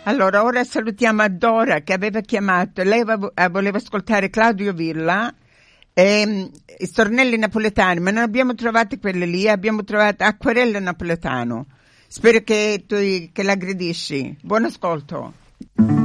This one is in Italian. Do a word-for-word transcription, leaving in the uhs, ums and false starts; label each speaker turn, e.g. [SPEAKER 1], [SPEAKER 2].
[SPEAKER 1] Allora, ora salutiamo Dora che aveva chiamato, lei voleva ascoltare Claudio Villa e i stornelli napoletani, ma non abbiamo trovato quelle lì, abbiamo trovato Acquerello napoletano. Spero che tu che l'aggredisci. Buon ascolto.